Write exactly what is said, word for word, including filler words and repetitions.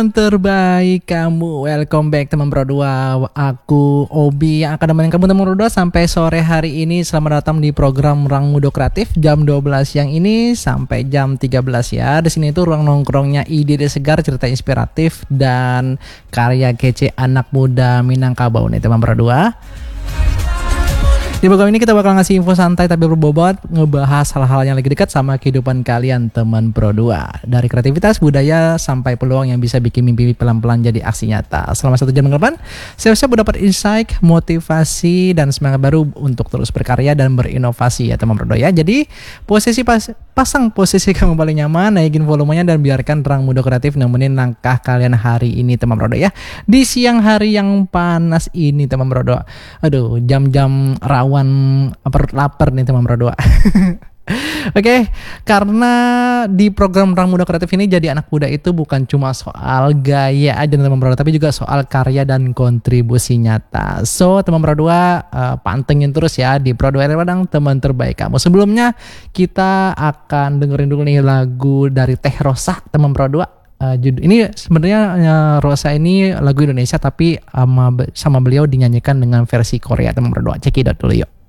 Terbaik kamu, welcome back teman Pro dua. Aku Obi yang akan nemenin kamu teman Pro dua sampai sore hari ini. Selamat datang di program Ruang Muda Kreatif jam dua belas siang ini sampai jam tiga belas ya. Di sini tuh ruang nongkrongnya ide-ide segar, cerita inspiratif dan karya kece anak muda Minangkabau nih teman Pro dua. Di program ini kita bakal ngasih info santai tapi berbobot, ngebahas hal-hal yang lagi dekat sama kehidupan kalian teman Pro dua. Dari kreativitas, budaya, sampai peluang yang bisa bikin mimpi pelan-pelan jadi aksi nyata. Selama satu jam ke depan, siap-siap dapat insight, motivasi, dan semangat baru untuk terus berkarya dan berinovasi ya teman Pro dua ya. Jadi posisi pas, pasang posisi kamu paling nyaman, naikin volumenya dan biarkan Ruang Muda Kreatif nemenin langkah kalian hari ini teman Pro dua ya. Di siang hari yang panas ini teman Pro dua. Aduh, jam-jam rawan lapar, lapar nih teman Pro dua. Oke, okay, karena di program Ruang Muda Kreatif ini jadi anak muda itu bukan cuma soal gaya aja teman Pro dua, tapi juga soal karya dan kontribusi nyata. So teman Pro dua uh, pantengin terus ya di Pro dua Padang, teman terbaik kamu. Sebelumnya kita akan dengerin dulu nih lagu dari Teh Rosa teman Pro dua. Uh, ini sebenarnya uh, Rosa ini lagu Indonesia tapi um, sama beliau dinyanyikan dengan versi Korea teman Pro dua. Cekidot dulu yuk.